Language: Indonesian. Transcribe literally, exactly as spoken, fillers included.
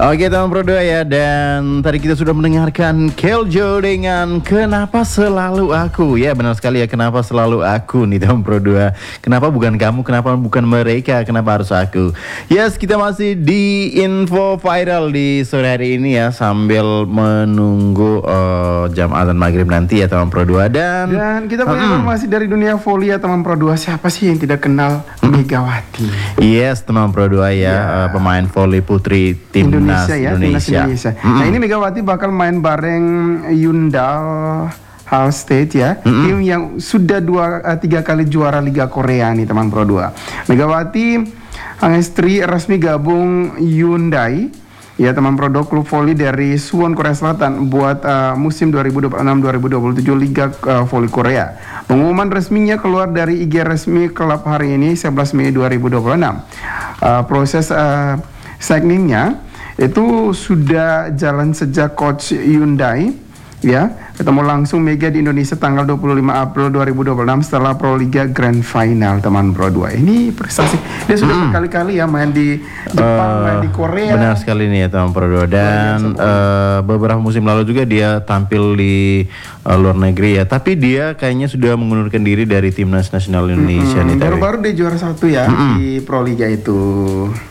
Oke teman Pro dua ya, dan tadi kita sudah mendengarkan Keljo dengan Kenapa Selalu Aku. Ya benar sekali ya, kenapa selalu aku nih teman Pro dua. Kenapa bukan kamu, kenapa bukan mereka, kenapa harus aku. Yes, kita masih di info viral di sore hari ini ya, sambil menunggu uh, jam azan maghrib nanti ya teman Pro dua. Dan, dan kita punya hmm. informasi dari dunia voli ya teman Pro dua. Siapa sih yang tidak kenal Megawati? Yes teman Pro dua ya, yeah. uh, pemain voli putri timnas Indonesia ya, Indonesia. timnas Indonesia. Mm-hmm. Nah ini Megawati bakal main bareng Hyundai Halstead ya, mm-hmm. tim yang sudah dua uh, tiga kali juara Liga Korea nih teman Pro dua. Megawati Angestri resmi gabung Hyundai ya teman Pro dua, klub voli dari Suwon Korea Selatan buat uh, musim dua ribu dua puluh enam dua ribu dua puluh tujuh Liga uh, Voli Korea. Pengumuman resminya keluar dari I G resmi klub hari ini sebelas Mei dua ribu dua puluh enam. Uh, proses uh, signingnya itu sudah jalan sejak coach Hyundai ya ketemu langsung Mega di Indonesia tanggal dua puluh lima April dua ribu dua puluh enam setelah Pro Liga Grand Final teman Pro dua. Ini prestasi, dia sudah mm. berkali-kali ya main di Jepang, uh, main di Korea. Benar sekali nih ya teman Pro dua. Dan uh, beberapa musim lalu juga dia tampil di uh, luar negeri ya, tapi dia kayaknya sudah mengundurkan diri dari timnas nasional Indonesia mm-hmm. nih. Baru-baru dia juara satu ya mm-hmm. di Pro Liga itu.